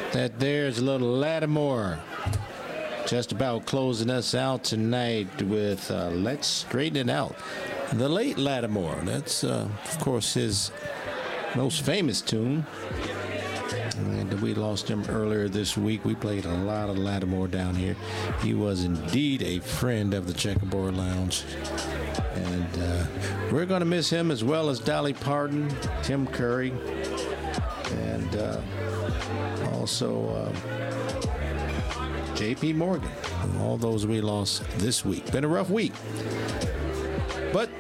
That there's a little Lattimore. Just about closing us out tonight with Let's Straighten It Out. The late Lattimore. That's, of course, his most famous tune. And we lost him earlier this week. We played a lot of Lattimore down here. He was indeed a friend of the Checkerboard Lounge. And we're going to miss him as well as Dolly Parton, Tim Curry, and also J.P. Morgan. All those we lost this week. Been a rough week. But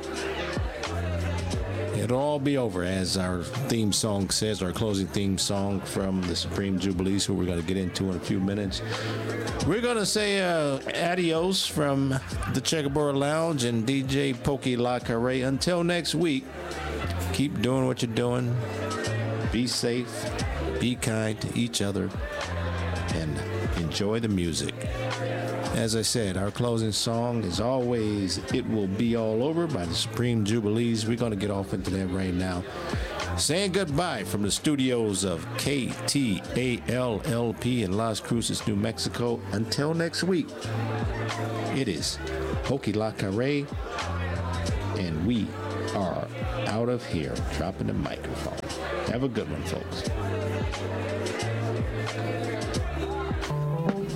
it'll all be over, as our theme song says, our closing theme song from the Supreme Jubilees, who we're going to get into in a few minutes. We're going to say adios from the Checkerboard Lounge and DJ Pokey La Carre. Until next week, keep doing what you're doing. Be safe. Be kind to each other. And enjoy the music. As I said, our closing song is always It Will Be All Over by the Supreme Jubilees. We're going to get off into that right now. Saying goodbye from the studios of KTALLP in Las Cruces, New Mexico. Until next week, it is Pokey La Carre, and we are out of here, dropping the microphone. Have a good one, folks.